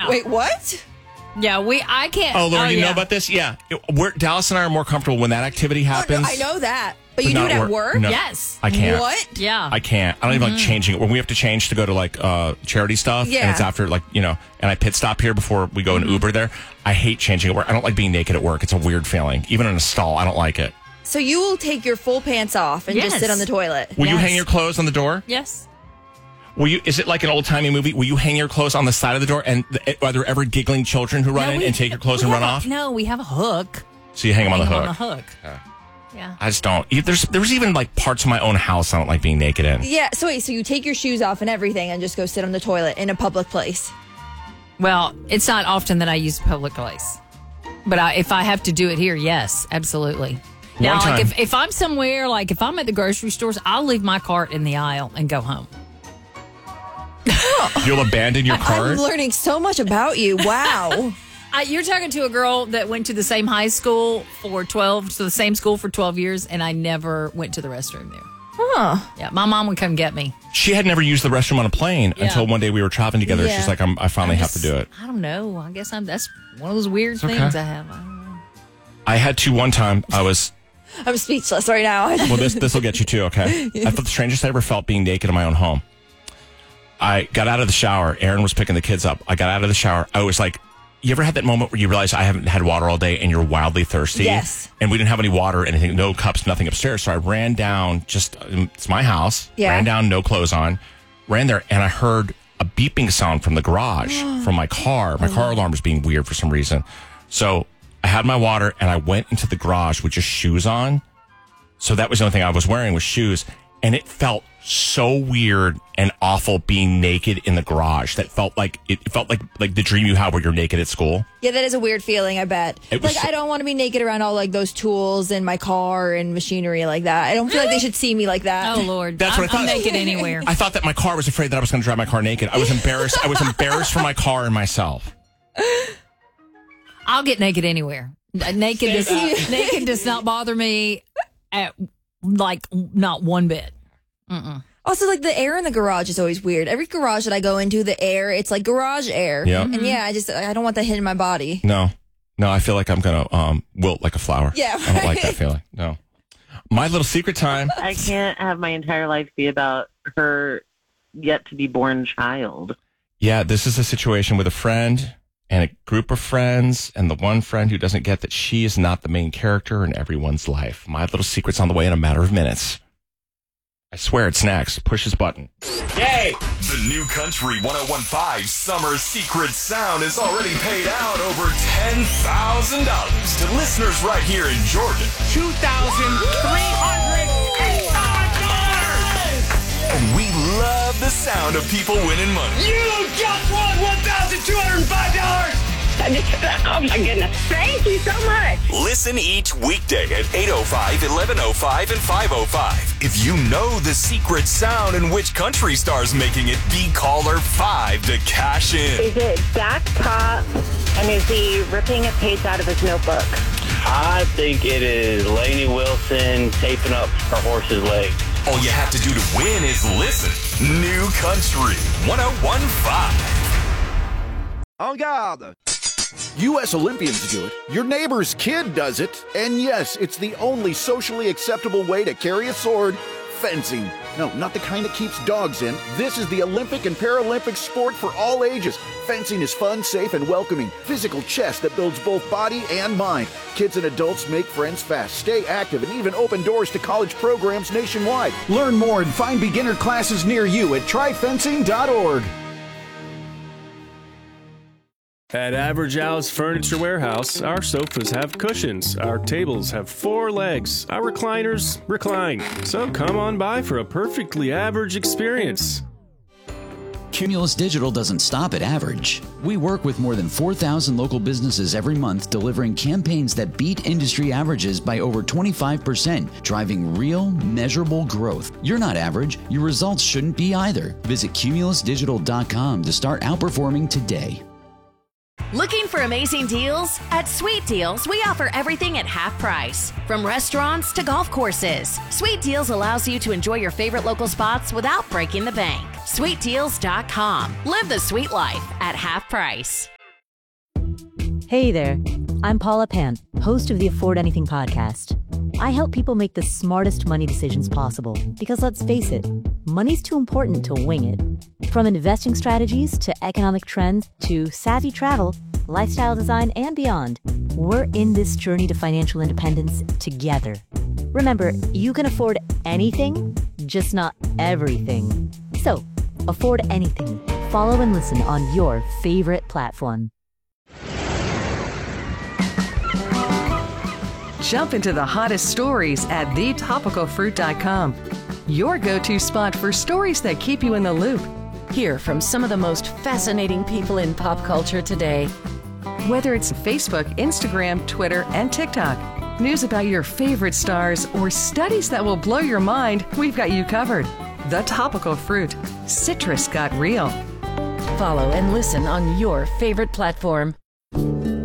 Wait, what? Yeah, I can't. Oh, Lauren, you know about this? Yeah. Dallas and I are more comfortable when that activity happens. I know that. But you do it at work? No, yes. I can't. What? Yeah. I can't. I don't even like changing it. When we have to change to go to like charity stuff, and it's after like, and I pit stop here before we go in Uber there. I hate changing at work. I don't like being naked at work. It's a weird feeling. Even in a stall, I don't like it. So you will take your full pants off and just sit on the toilet? Will you hang your clothes on the door? Yes. Is it like an old-timey movie? Will you hang your clothes on the side of the door? And are there ever giggling children who run in and take your clothes and run off? No, we have a hook. So you hang them on the hook. On the hook. Yeah. I just don't. There's even like parts of my own house I don't like being naked in. Yeah. So wait, so you take your shoes off and everything and just go sit on the toilet in a public place? Well, it's not often that I use a public place. But if I have to do it here, yes, absolutely. Now, like if I'm somewhere, like if I'm at the grocery stores, I'll leave my cart in the aisle and go home. You'll abandon your cart? I'm learning so much about you. Wow. You're talking to a girl that went to the same high school for 12, so the same school for 12 years, and I never went to the restroom there. Huh. Yeah, my mom would come get me. She had never used the restroom on a plane until one day we were traveling together. Yeah. She's like, I finally have to do it. I don't know. I guess that's one of those weird things I have. I don't know. I had to one time. I'm speechless right now. Well, this will get you too, okay? I felt the strangest I ever felt being naked in my own home. I got out of the shower. Aaron was picking the kids up. I got out of the shower. I was like, you ever had that moment where you realize I haven't had water all day and you're wildly thirsty? Yes. And we didn't have any water, anything, no cups, nothing upstairs. So I ran down, it's my house. Yeah. Ran down, no clothes on. Ran there, and I heard a beeping sound from the garage, from my car. My car alarm was being weird for some reason. So I had my water, and I went into the garage with just shoes on. So that was the only thing I was wearing was shoes. And it felt so weird and awful being naked in the garage. That felt like it felt like the dream you have where you're naked at school. Yeah, that is a weird feeling, I bet. I don't want to be naked around all like those tools in my car and machinery like that. I don't feel like they should see me like that. Oh Lord. That's what I thought. I'm naked anywhere. I thought that my car was afraid that I was going to drive my car naked. I was embarrassed. I was embarrassed for my car and myself. I'll get naked anywhere. Naked does not bother me at like not one bit. Also, like the air in the garage is always weird. Every garage that I go into, the air, it's like garage air. Yeah. And I don't want that hitting my body. No, I feel like I'm going to wilt like a flower. Yeah, right. I don't like that feeling. No. My little secret time. I can't have my entire life be about her yet to be born child. Yeah, this is a situation with a friend and a group of friends, and the one friend who doesn't get that she is not the main character in everyone's life. My little secret's on the way in a matter of minutes. I swear it's next. Push his button. Yay! The New Country 101.5 Summer Secret Sound has already paid out over $10,000 to listeners right here in Georgia. $2,385! And we love the sound of people winning money. You just won $1,205! Oh my goodness. Thank you so much. Listen each weekday at 8:05, 11:05, and 5:05. If you know the secret sound and which country star's making it, be caller 5 to cash in. Is it back top, and is he ripping a page out of his notebook? I think it is Lainey Wilson taping up her horse's leg. All you have to do to win is listen. New Country 101.5. En garde! U.S. Olympians do it, your neighbor's kid does it, and yes, it's the only socially acceptable way to carry a sword, fencing. No, not the kind that keeps dogs in. This is the Olympic and Paralympic sport for all ages. Fencing is fun, safe, and welcoming. Physical chess that builds both body and mind. Kids and adults make friends fast, stay active, and even open doors to college programs nationwide. Learn more and find beginner classes near you at tryfencing.org. At Average Al's Furniture Warehouse, our sofas have cushions, our tables have 4 legs, our recliners recline. So come on by for a perfectly average experience. Cumulus Digital doesn't stop at average. We work with more than 4,000 local businesses every month, delivering campaigns that beat industry averages by over 25%, driving real, measurable growth. You're not average. Your results shouldn't be either. Visit cumulusdigital.com to start outperforming today. Looking for amazing deals? At Sweet Deals, we offer everything at half price. From restaurants to golf courses, Sweet Deals allows you to enjoy your favorite local spots without breaking the bank. SweetDeals.com. Live the sweet life at half price. Hey there, I'm Paula Pant, host of the Afford Anything podcast. I help people make the smartest money decisions possible because let's face it, money's too important to wing it. From investing strategies to economic trends to savvy travel, lifestyle design, and beyond, we're in this journey to financial independence together. Remember, you can afford anything, just not everything. So, afford anything. Follow and listen on your favorite platform. Jump into the hottest stories at thetopicalfruit.com. Your go-to spot for stories that keep you in the loop. Hear from some of the most fascinating people in pop culture today. Whether it's Facebook, Instagram, Twitter, and TikTok, news about your favorite stars, or studies that will blow your mind, we've got you covered. The Topical Fruit. Citrus got real. Follow and listen on your favorite platform.